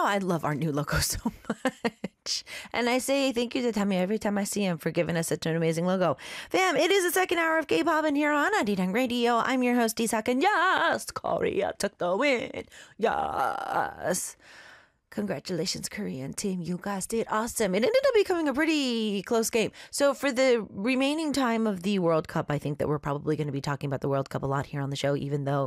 Oh, I love our new logo so much. And I say thank you to Tommy every time I see him for giving us such an amazing logo. Fam, it is the second hour of K-pop and here on Adidang Radio. I'm your host, Isak, and yes, Korea took the win. Yes. Congratulations, Korean team. You guys did awesome. It ended up becoming a pretty close game. So for the remaining time of the World Cup, I think that we're probably going to be talking about the World Cup a lot here on the show, even though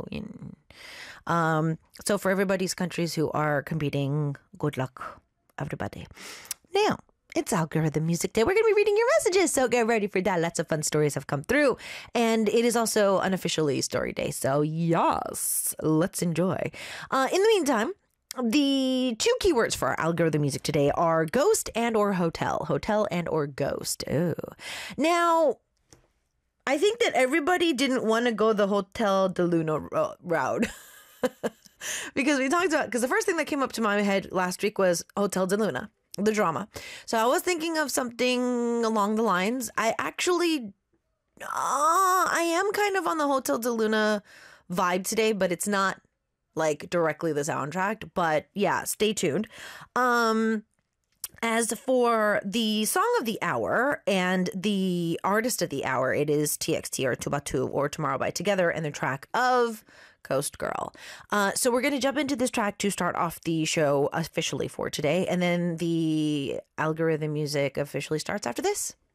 so for everybody's countries who are competing, good luck, everybody. Now, it's Algorithm Music Day. We're going to be reading your messages, so get ready for that. Lots of fun stories have come through. And it is also unofficially Story Day, so yes, let's enjoy. In the meantime, the two keywords for our algorithm music today are ghost and or hotel. Hotel and or ghost. Oh. Now, I think that everybody didn't want to go the Hotel de Luna route. Because we talked about, because the first thing that came up to my head last week was Hotel de Luna, the drama. So I was thinking of something along the lines. I am kind of on the Hotel de Luna vibe today, but it's not like directly the soundtrack, but yeah, stay tuned. As for the song of the hour and the artist of the hour, it is TXT or Tubatu or Tomorrow by Together and the track of Ghost Girl. So we're going to jump into this track to start off the show officially for today, and then the algorithm music officially starts after this.